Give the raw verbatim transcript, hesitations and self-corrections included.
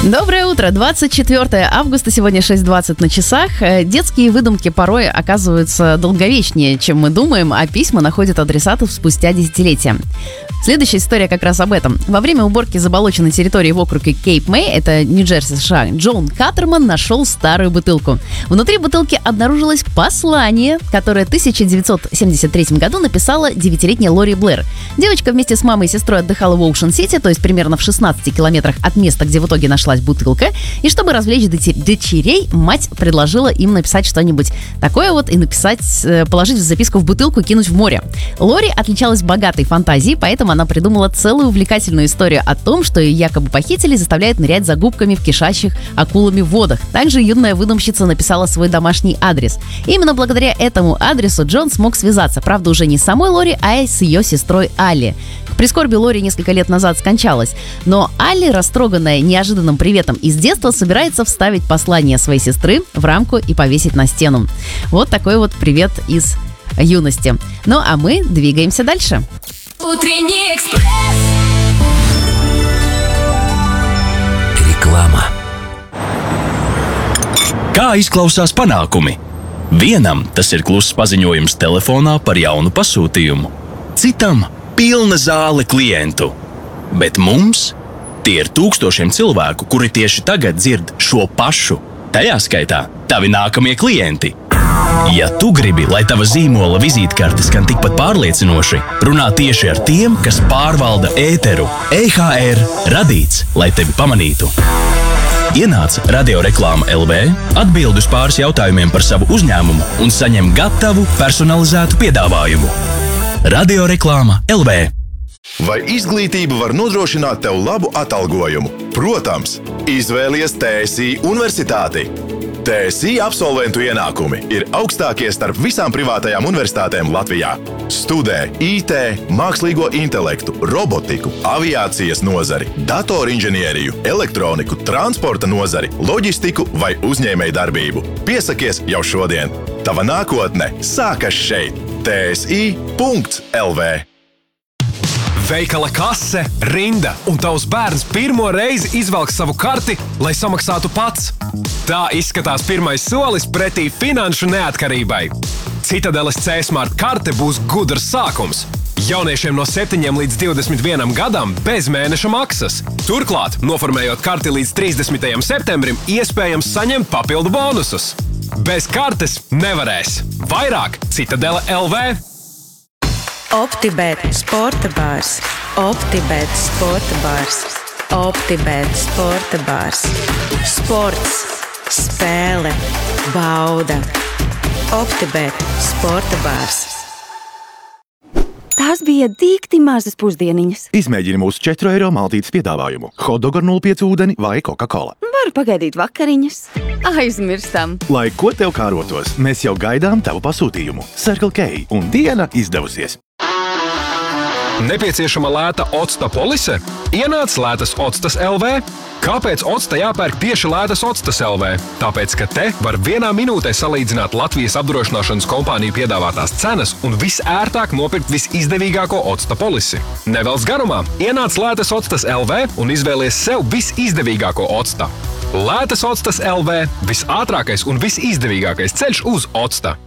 Доброе утро, двадцать четвёртое августа, сегодня шесть двадцать на часах. Детские выдумки порой оказываются долговечнее, чем мы думаем, а письма находят адресатов спустя десятилетия. Следующая история как раз об этом. Во время уборки заболоченной территории в округе Кейп-Мэй, это Нью-Джерси, США, Джон Каттерман нашел старую бутылку. Внутри бутылки обнаружилось послание, которое в тысяча девятьсот семьдесят третьем году написала девятилетняя Лори Блэр. Девочка вместе с мамой и сестрой отдыхала в Оушен-Сити, то есть примерно в шестнадцати километрах от места, где в итоге нашлась бутылка. И чтобы развлечь дочерей, мать предложила им написать что-нибудь такое вот и написать, положить записку в бутылку и кинуть в море. Лори отличалась богатой фантазией, поэтому она придумала целую увлекательную историю о том, что ее якобы похитили и заставляют нырять за губками в кишащих акулами водах. Также юная выдумщица написала свой домашний адрес. И именно благодаря этому адресу Джон смог связаться, правда, уже не с самой Лори, а и с ее сестрой Алли. К прискорбию Лори несколько лет назад скончалась, но Алли, растроганная неожиданным приветом из детства, собирается вставить послание своей сестры в рамку и повесить на стену. Вот такой вот привет из юности. Ну а мы двигаемся дальше. Утренний экспресс. Reklāma. Kā izklausās panākumi? Vienam tas ir kluss paziņojums telefonā par jaunu pasūtījumu, citam pilna zāle klientu, bet mums tie ir tūkstošiem cilvēku, kuri tieši tagad dzird šo pašu, tajā skaitā tavi nākamie klienti. Ja tu gribi, lai tava zīmola vizītkarte skan tikpat pārliecinoši, runā tieši ar tiem, kas pārvalda ēteru. E H R radīts, lai tevi pamanītu. Ienāc Radioreklāma L V, atbild uz pāris jautājumiem par savu uzņēmumu un saņem gatavu personalizētu piedāvājumu. Radioreklāma L V. Vai izglītība var nodrošināt tev labu atalgojumu? Protams, izvēlies T S I universitāti. T S I absolventu ienākumi ir augstākie starp visām privātajām universitātēm Latvijā. Studē I T, mākslīgo intelektu, robotiku, aviācijas nozari, datorinženieriju, elektroniku, transporta nozari, loģistiku vai uzņēmējdarbību. Piesakies jau šodien. Tava nākotne sākas šeit. T S I punkts L V. Veikala kase, rinda un tavs bērns pirmo reizi izvelk savu karti, lai samaksātu pats. Tā izskatās pirmais solis pretī finanšu neatkarībai. Citadeles C-Smart karte būs gudrs sākums. Jauniešiem no septiņiem līdz divdesmit vienam gadam bez mēneša maksas. Turklāt, noformējot karti līdz trīsdesmitajam septembrim, iespējams saņemt papildu bonusus. Bez kartes nevarēs. Vairāk Citadele L V. OptiBet sporta bārs. OptiBet sporta bārs. OptiBet sporta bārs. Sports, spēle, bauda. OptiBet sporta bārs. Tās bija dīkti mazas pusdieniņas. Izmēģini mūsu četru eiro maltītes piedāvājumu. Hotdog ar nulle pieci ūdeni vai Coca-Cola. Varu pagaidīt vakariņas. Aizmirstam. Lai ko tev kārotos, mēs jau gaidām tavu pasūtījumu. Circle K un diena izdevusies. Nepieciešama lēta octa polise? Ienāc Lētas Octas L V. Kāpēc octa jāpērk tieši Lētas Octas L V? Tāpēc, ka te var vienā minūtē salīdzināt Latvijas apdrošināšanas kompāniju piedāvātās cenas un visērtāk nopirkt visizdevīgāko octa polisi. Nevelc garumā, ienāc Lētas Octas L V un izvēlies sev visizdevīgāko octa. Lētas Octas L V – visātrākais un visizdevīgākais ceļš uz octa.